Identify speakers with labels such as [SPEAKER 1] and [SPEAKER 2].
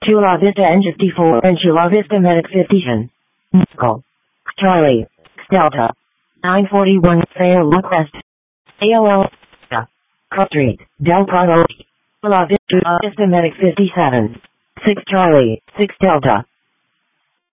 [SPEAKER 1] Chula Vista N54 and Chula Vista Medic 57. Nickel. Charlie. Delta. 941 Fail West. AOL. Cross Street. Del Prado. Chula Vista Medic 57. 6 Charlie. 6 Delta.